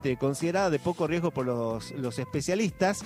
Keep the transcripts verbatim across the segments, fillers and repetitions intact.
considerada de poco riesgo por los, los especialistas.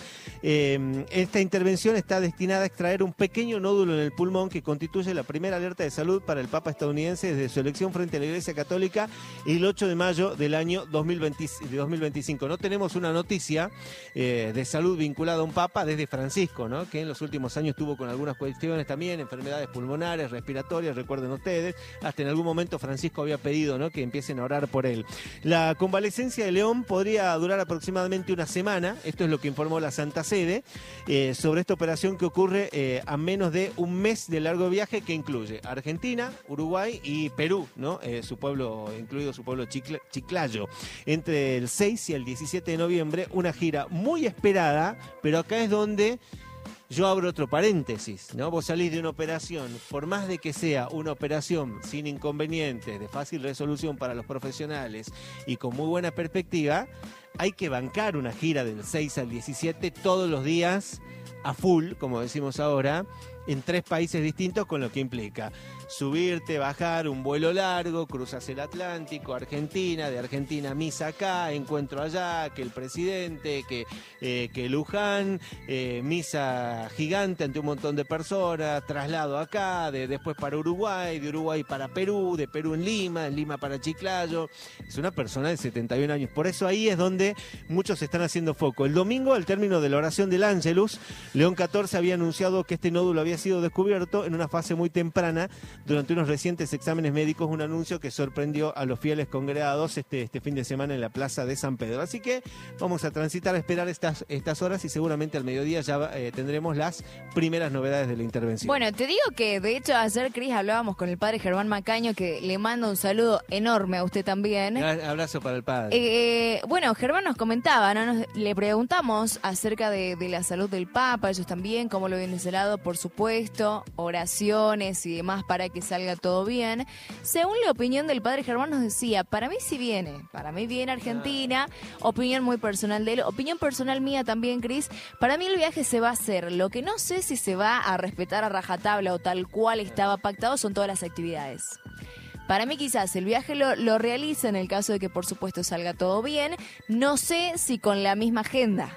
Eh, esta intervención está destinada a extraer un pequeño nódulo en el pulmón que constituye la primera alerta de salud para el Papa estadounidense desde su elección frente a la Iglesia Católica el ocho de mayo del año dos mil veinte, de dos mil veinticinco. No tenemos una noticia eh, de salud vinculada a un Papa desde Francisco, ¿no? Que en los últimos años tuvo con algunas cuestiones también, enfermedades pulmonares, respiratorias, recuerden ustedes, hasta en algún momento Francisco había pedido, ¿no?, que empiecen a orar por él. La convalecencia de León podría durar aproximadamente una semana, esto es lo que informó la Santa Sede, eh, sobre esta operación que ocurre eh, a menos de un mes de largo viaje que incluye Argentina, Uruguay y Perú, ¿no? Eh, su pueblo, incluido su pueblo Chicl- Chiclayo. Entre el seis y el diecisiete de noviembre, una gira muy esperada, pero acá es donde yo abro otro paréntesis, ¿no? Vos salís de una operación, por más de que sea una operación sin inconvenientes, de fácil resolución para los profesionales y con muy buena perspectiva, hay que bancar una gira del seis al diecisiete todos los días a full, como decimos ahora, en tres países distintos, con lo que implica subirte, bajar, un vuelo largo, cruzas el Atlántico, Argentina, de Argentina misa acá, encuentro allá, que el presidente, que, eh, que Luján, eh, misa gigante ante un montón de personas, traslado acá, de, después para Uruguay, de Uruguay para Perú, de Perú en Lima, en Lima para Chiclayo. Es una persona de setenta y un años, por eso ahí es donde muchos están haciendo foco. El domingo, al término de la oración del Ángelus, León catorce había anunciado que este nódulo había sido descubierto en una fase muy temprana durante unos recientes exámenes médicos, un anuncio que sorprendió a los fieles congregados este, este fin de semana en la Plaza de San Pedro. Así que vamos a transitar, a esperar estas, estas horas y seguramente al mediodía ya eh, tendremos las primeras novedades de la intervención. Bueno, te digo que de hecho ayer, Cris, hablábamos con el padre Germán Macaño, que le mando un saludo enorme a usted también. Un abrazo para el padre. Eh, bueno, Germán nos comentaba, ¿no? Nos, le preguntamos acerca de, de la salud del Papa, ellos también, cómo lo ven de ese lado, por supuesto, oraciones y demás para que salga todo bien. Según la opinión del padre Germán, nos decía, para mí sí viene, para mí viene Argentina, opinión muy personal de él, opinión personal mía también, Cris, para mí el viaje se va a hacer, lo que no sé si se va a respetar a rajatabla o tal cual estaba pactado son todas las actividades. Para mí quizás el viaje lo, lo realiza en el caso de que por supuesto salga todo bien, no sé si con la misma agenda.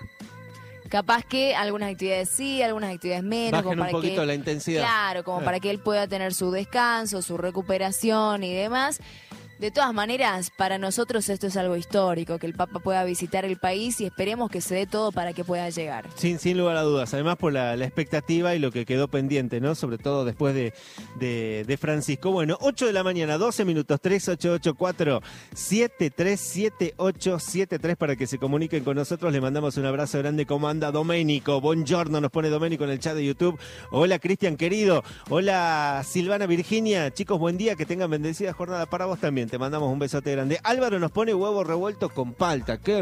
Capaz que algunas actividades sí, algunas actividades menos. Bajen como para un poquito que, la intensidad. Claro, como eh. para que él pueda tener su descanso, su recuperación y demás. De todas maneras, para nosotros esto es algo histórico, que el Papa pueda visitar el país y esperemos que se dé todo para que pueda llegar. Sin, sin lugar a dudas, además por la, la expectativa y lo que quedó pendiente, ¿no? Sobre todo después de, de, de Francisco. Bueno, ocho de la mañana, doce minutos, tres ocho ocho cuatro, siete tres siete ocho siete tres para que se comuniquen con nosotros. Le mandamos un abrazo grande. ¿Cómo anda Domenico? Buongiorno, nos pone Domenico en el chat de YouTube. Hola Cristian querido, hola Silvana Virginia. Chicos, buen día, que tengan bendecida jornada para vos también. Te mandamos un besote grande. Álvaro nos pone huevo revuelto con palta. ¡Qué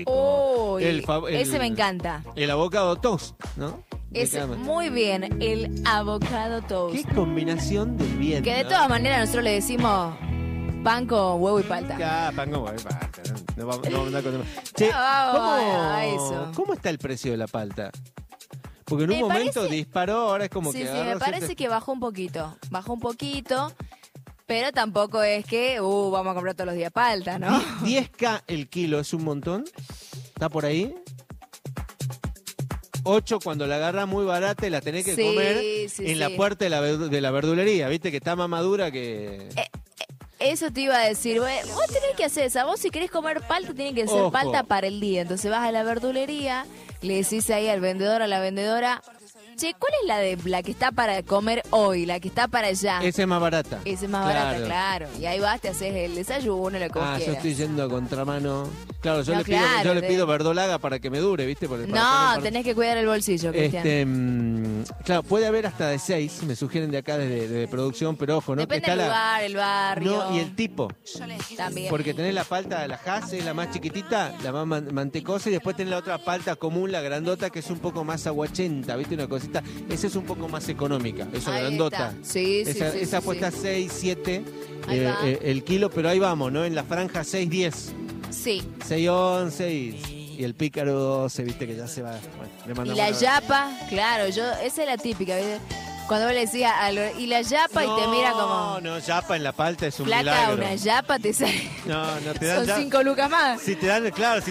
rico! Uy, el, el, ese me encanta. El avocado toast, ¿no? Es muy bien, el avocado toast. ¡Qué combinación del bien! Que de todas maneras nosotros le decimos pan con huevo y palta. Ya, pan con huevo y palta. No, no vamos, no vamos a andar con... Che, no, ¿cómo, eso. ¿cómo está el precio de la palta? Porque en un me momento parece... disparó, ahora es como sí, que... Sí, sí, me parece siete... que bajó un poquito. Bajó un poquito... Pero tampoco es que, uh, vamos a comprar todos los días palta, ¿no? diez ka el kilo es un montón. ¿Está por ahí? ocho cuando la agarra muy barata y la tenés que sí, comer sí, en sí. la puerta de la, de la verdulería. ¿Viste? Que está más madura que... Eh, Eso te iba a decir, vos tenés que hacer esa, vos si querés comer palta, tiene que ser Ojo. palta para el día. Entonces vas a la verdulería, le decís ahí al vendedor, a la vendedora... Che, ¿cuál es la de la que está para comer hoy, la que está para allá? Esa es más barata. Esa es más claro. barata, claro. Y ahí vas, te haces el desayuno, lo que vos Ah, quieras. yo estoy yendo a contramano. Claro, yo, no, le, pido, claro, yo de... le pido verdolaga para que me dure, ¿viste? Por, no, para... tenés que cuidar el bolsillo, Cristian. Este, mmm, claro, puede haber hasta de seis, me sugieren de acá desde de producción, pero ojo, ¿no? Depende que está del lugar, la... el barrio. No, y el tipo. También. Porque tenés la palta, la Hase, la más chiquitita, la más man mantecosa, y después tenés la otra palta común, la grandota, que es un poco más aguachenta, ¿viste? Una cosita. Esa es un poco más económica, esa ahí grandota. Está. Sí, sí, esa, sí. Esa sí, cuesta sí. seis, siete eh, eh, el kilo, pero ahí vamos, ¿no? En la franja seis, diez. Sí. seis, once y, y el pícaro doce, ¿viste? Que ya se va. Bueno, le y la yapa, claro, yo esa es la típica, ¿viste? Cuando vos le decías, "Al- y la yapa", no, y te mira como... No, no, yapa en la palta es un Flaca, milagro. una yapa te sale. No, no te dan Son ya- cinco lucas más. Si te dan, claro, si